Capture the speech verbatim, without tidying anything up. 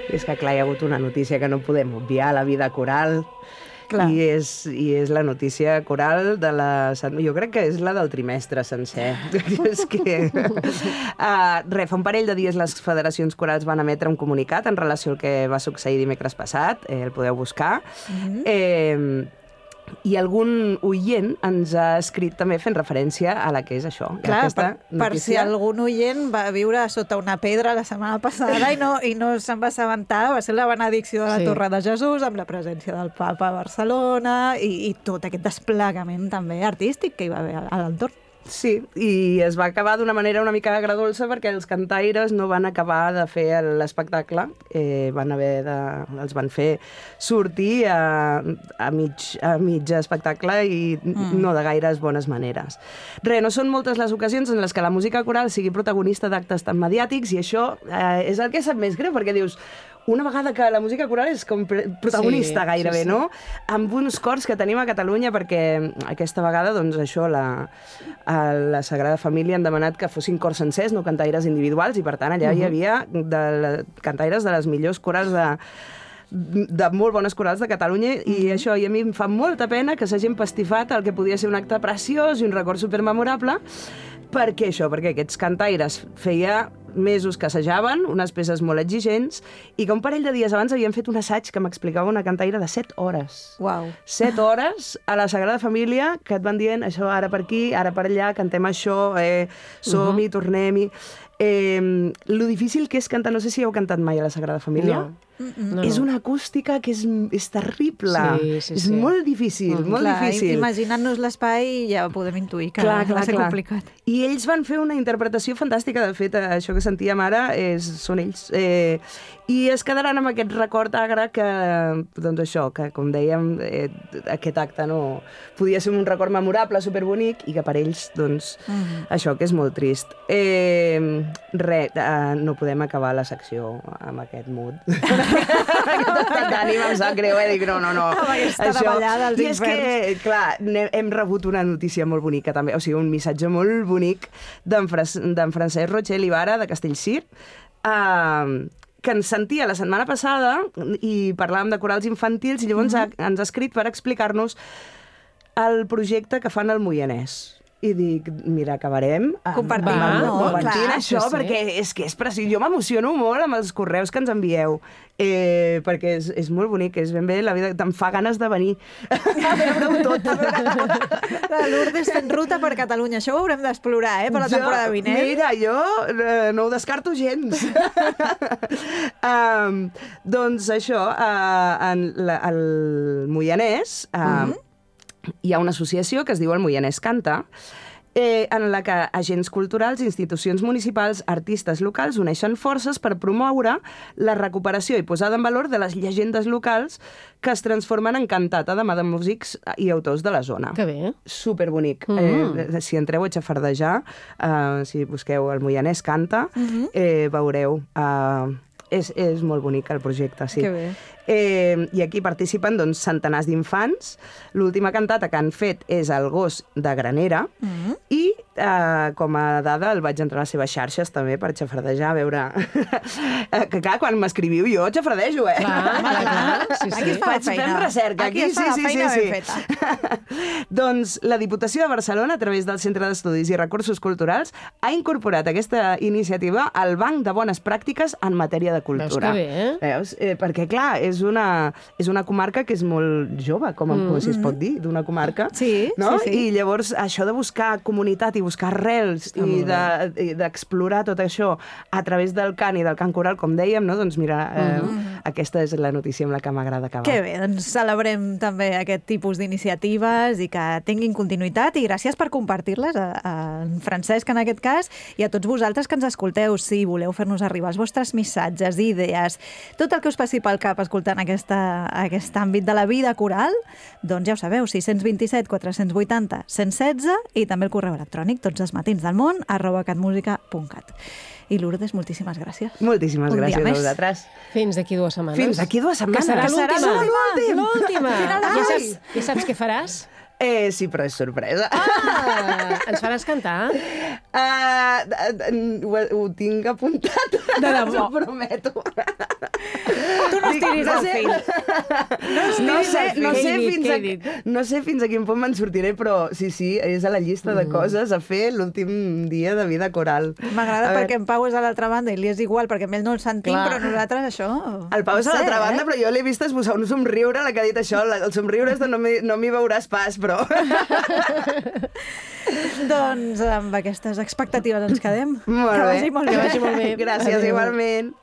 I és que, clar, hi ha hagut una notícia que no podem obviar, la vida coral, Clar. I és, i és la notícia coral de la... Jo crec que és la del trimestre sencer. És que... Uh, re, fa un parell de dies les federacions corals van emetre un comunicat en relació al que va succeir dimecres passat, eh, el podeu buscar. Mm-hmm. eh, I algun oient ens ha escrit també fent referència a la que és això. Clar, aquesta per, per si algun oient va viure sota una pedra la setmana passada i no, i no se'n va assabentar, va ser la benedicció de la sí. Torre de Jesús amb la presència del papa a Barcelona i, i tot aquest desplegament també artístic que hi va haver a l'entorn. Sí, i es va acabar d'una manera una mica agradolça perquè els cantaires no van acabar de fer l'espectacle, eh, van haver de, els van fer sortir a, a, mig, a mig espectacle i mm. no de gaires bones maneres. Re, no són moltes les ocasions en les que la música coral sigui protagonista d'actes tan mediàtics i això eh, és el que sap més greu, perquè dius, una vegada que la música coral és com protagonista sí, gairebé, sí, sí. no? Amb uns cors que tenim a Catalunya, perquè aquesta vegada, doncs, això, la, a la Sagrada Família han demanat que fossin cors sencers, no cantaires individuals, i per tant allà uh-huh. hi havia de la, cantaires de les millors corals de, de molt bones corals de Catalunya, uh-huh. i això, i a mi em fa molta pena que s'hagi empastifat el que podia ser un acte preciós i un record supermemorable. Per què això? Perquè aquests cantaires feia mesos que assajaven, unes peces molt exigents, i que un parell de dies abans havien fet un assaig que m'explicava una cantaire de set hores. Uau. Set hores a la Sagrada Família, que et van dient això ara per aquí, ara per allà, cantem això, eh, som-hi, uh-huh. tornem-hi. Eh, lo difícil que és cantar, no sé si heu cantat mai a la Sagrada Família. No. No, és no. una acústica que és, és terrible. Sí, sí, és sí. molt difícil, mm, molt clar, difícil. Imaginant-nos l'espai ja podem intuir que clar, clar, va ser clar. complicat. I ells van fer una interpretació fantàstica. De fet, això que sentíem ara és, són ells. Eh, I es quedaran amb aquest record agre que, doncs això, que com dèiem, eh, aquest acte no podia ser un record memorable, superbonic, i que per ells, doncs, mm-hmm. això, que és molt trist. Eh, Res, eh, no podem acabar la secció amb aquest mood. Aquest estat d'ànim em sap greu, eh? Dic, no, no, no. Amb aquesta davallada als I és que, clar, hem rebut una notícia molt bonica també, o sigui, un missatge molt bonic d'en Francesc Rochel Ibarra, de Castellcir, eh, que ens sentia la setmana passada i parlàvem de corals infantils i llavors mm-hmm. ha, ens ha escrit per explicar-nos el projecte que fan al Moianès. I dic, mira, acabarem compartint, va, no? compartint Clar, això, sí, perquè és que és preciós. Jo m'emociono molt amb els correus que ens envieu, eh, perquè és, és molt bonic, és ben bé la vida, te'n fa ganes de venir a veure-ho tot. La Lourdes fent ruta per Catalunya, això ho haurem d'explorar, eh, per la temporada vinent. Mira, jo eh, no ho descarto gens. um, doncs això, uh, en la, el Moianès, uh, mm-hmm. hi ha una associació que es diu el Moianès Canta, eh, en la que agents culturals, institucions municipals, artistes locals uneixen forces per promoure la recuperació i posada en valor de les llegendes locals que es transformen en cantata de mà de músics i autors de la zona. Que bé. Superbonic. Mm-hmm. Eh, si entreu a xafardejar, eh, si busqueu el Moianès Canta, mm-hmm. eh, veureu... Eh, és, és molt bonic el projecte, sí. Que bé. Eh, I aquí participen doncs, centenars d'infants. L'última cantata que han fet és El gos de Granera, mm-hmm. i eh, com a dada el vaig entrar a les seves xarxes també per xafardejar, a veure... que clar, quan m'escriviu jo xafardejo, eh? Clar, clar, clar. Sí, sí. Aquí es fa la feina. Fem recerca. Aquí, aquí es fa sí, la feina sí, sí, ben sí. feta. Doncs la Diputació de Barcelona, a través del Centre d'Estudis i Recursos Culturals, ha incorporat aquesta iniciativa al Banc de Bones Pràctiques en matèria de cultura. Veus que bé, eh? Veus? Eh, perquè, clar, és una, és una comarca que és molt jove, com, mm. com si es pot dir, d'una comarca. Sí, no? sí, sí. I llavors això de buscar comunitat i buscar arrels Està i d'explorar de, tot això a través del cant i del cant coral, com dèiem, no? Doncs mira, eh, mm-hmm. aquesta és la notícia amb la que m'agrada acabar. Que bé, doncs celebrem també aquest tipus d'iniciatives i que tinguin continuïtat, i gràcies per compartir-les a, a en Francesc, en aquest cas, i a tots vosaltres que ens escolteu. Si voleu fer-nos arribar els vostres missatges, idees, tot el que us passi pel cap escoltant aquesta, aquest àmbit de la vida coral, doncs ja ho sabeu, sis cents vint-i-set quatre cents vuitanta cent setze, i també el correu electrònic tots els matins del món arroba catmusica punt cat. I Lourdes, moltíssimes gràcies. Moltíssimes Un gràcies a més. vosaltres. Fins d'aquí dues setmanes. Fins d'aquí dues setmanes. Que serà Que serà l'última. L'última. Ja Ai. saps, ja saps què faràs? Eh, sí, però és sorpresa. Ah, ens faràs cantar? Uh, ho, ho tinc apuntat. De debò. Ho prometo. tiris no del sé, fil. no sé, no Què sé, he dit, fins què a, he dit? no sé fins a quin punt me'n sortiré, però sí, sí, és a la llista de coses a fer l'últim dia de vida coral. M'agrada A perquè veure, en Pau és a l'altra banda i li és igual, perquè amb ell no el sentim, Clar. però nosaltres això... el Pau és a no sé, l'altra banda, eh? però jo l'he vist esbossar un somriure, la que ha dit això. La- El somriure és de no m'hi no m'hi veuràs pas, però... Doncs amb aquestes expectatives ens quedem. Molt que bé. vagi molt bé. Que vagi molt bé. Gràcies, Adéu. igualment.